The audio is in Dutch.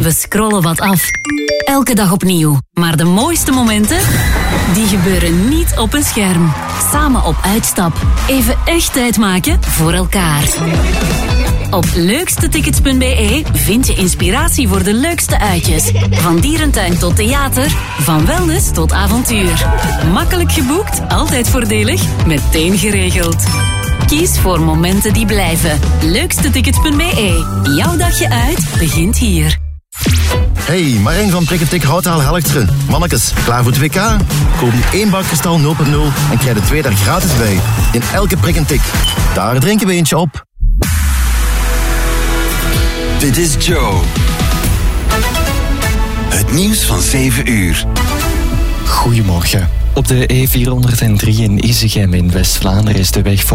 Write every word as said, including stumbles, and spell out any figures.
We scrollen wat af. Elke dag opnieuw. Maar de mooiste momenten, die gebeuren niet op een scherm. Samen op uitstap. Even echt tijd maken voor elkaar. Op leukstetickets punt be vind je inspiratie voor de leukste uitjes. Van dierentuin tot theater, van wellness tot avontuur. Makkelijk geboekt, altijd voordelig, meteen geregeld. Kies voor momenten die blijven. leukstetickets punt be. Jouw dagje uit begint hier. Hey, Marijn van Prikketik Houtaal Helchteren. Mannekes, klaar voor het W K? Koop nu één bak kristal nul punt nul en krijg er twee daar gratis bij. In elke prik en tik. Daar drinken we eentje op. Dit is Joe. Het nieuws van zeven uur. Goedemorgen. Op de E vierhonderddrie in Isegem in West-Vlaanderen is de weg